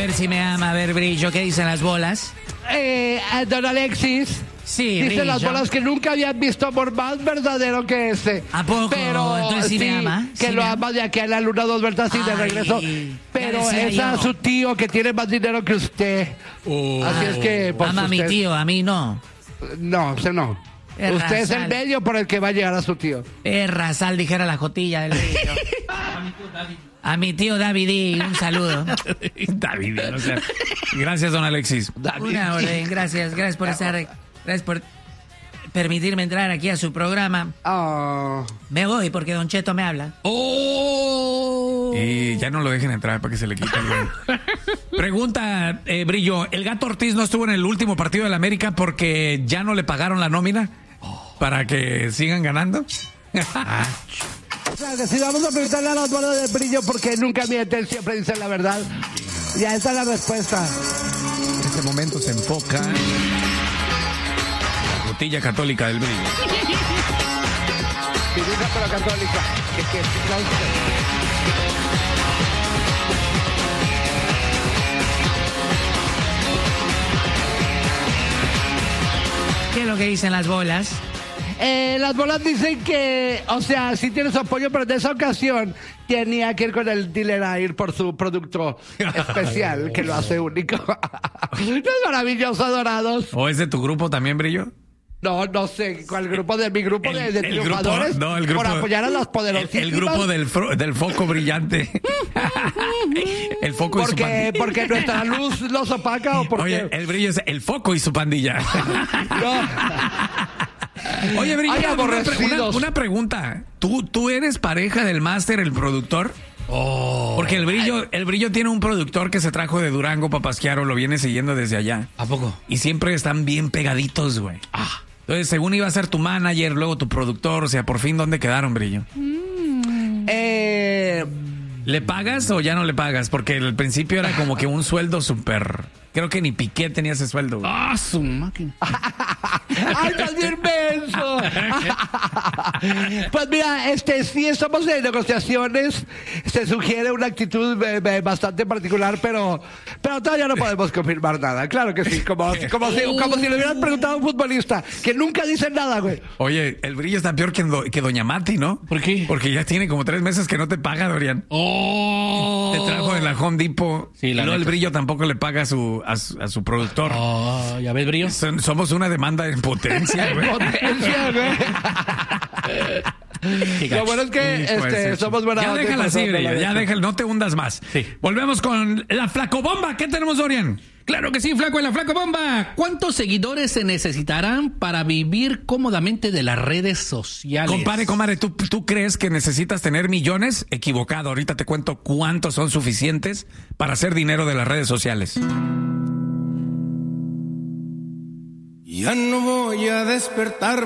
ver si me ama. A ver, Brillo, ¿qué dicen las bolas? Don Alexis. Sí, Dice Brillo. las bolas que nunca habían visto amor más verdadero que ese. ¿A poco? Pero Entonces sí me ama. que Sí lo me ama de aquí a la luna 2 vueltas y de Ay, regreso. ya Pero decía es a yo. su tío que tiene más dinero que usted. Así es que... pues, Ama a mi usted- tío, a mí no. No, usted no. Es Usted es el Razal. medio por el que va a llegar a su tío. Sal, dijera la jotilla del Brillo. A mi tío David, un saludo. David, o sea, gracias, don Alexis. Una orden, gracias por estar, gracias por permitirme entrar aquí a su programa. Oh. Me voy porque Don Cheto me habla. Y ya no lo dejen entrar para que se le quite el güey. Pregunta, Brillo, ¿el Gato Ortiz no estuvo en el último partido del América porque ya no le pagaron la nómina para que sigan ganando? Claro que sí, vamos a preguntarle a las bolas de Brillo porque nunca miente, él siempre dice la verdad. Ya esa es la respuesta. En este momento se enfoca la botella católica del Brillo. Pirija pero católica. ¿Qué es lo que dicen las bolas? Las bolas dicen que, o sea, sí tiene su apoyo, pero en esa ocasión tenía que ir con el dealer a ir por su producto especial, que lo hace único. ¿No es maravilloso, adorados? ¿O es de tu grupo también, Brillo? No sé cuál grupo de mi grupo de triunfadores el grupo, por apoyar a las poderosísimas. El grupo del foco brillante. El foco y su pandilla. Porque nuestra luz los opaca o porque... Oye, el Brillo es el foco y su pandilla. No. Oye, Brillo, Ay, aborrecidos. una pregunta. ¿Tú eres pareja del máster, el productor? Porque el Brillo tiene un productor que se trajo de Durango, Papasquiaro, lo viene siguiendo desde allá. ¿A poco? Y siempre están bien pegaditos, güey. Entonces, según iba a ser tu manager, luego tu productor, o sea, por fin, ¿dónde quedaron, Brillo? ¿Le pagas o ya no le pagas? Porque al principio era como que un sueldo súper... Creo que ni Piqué tenía ese sueldo, güey. Su máquina. ¡Ay, estás bien menso! Pues mira, sí estamos en negociaciones. Se sugiere una actitud bastante particular, pero todavía no podemos confirmar nada. Claro que sí, como si le hubieran preguntado a un futbolista, que nunca dice nada, güey. Oye, el Brillo está peor que Doña Mati, ¿no? ¿Por qué? Porque ya tiene como 3 meses que no te paga, Dorian. Te trajo de la Home Depot. Sí, la y luego el neta. Brillo tampoco le paga a su productor. ¿Ya ves, Brillo? Somos una demanda en potencia, güey. Potencia, güey. Qué Lo gacho. bueno es que Pues, somos buena ya onda y déjala así, pasando Brillo. la Ya leche. déjala, no te hundas más. Sí. Volvemos con la flacobomba. ¿Qué tenemos, Dorian? Claro que sí, flaco, en la flaco bomba. ¿Cuántos seguidores se necesitarán para vivir cómodamente de las redes sociales? Compadre, ¿tú crees que necesitas tener millones? Equivocado. Ahorita te cuento cuántos son suficientes para hacer dinero de las redes sociales. Ya no voy a despertar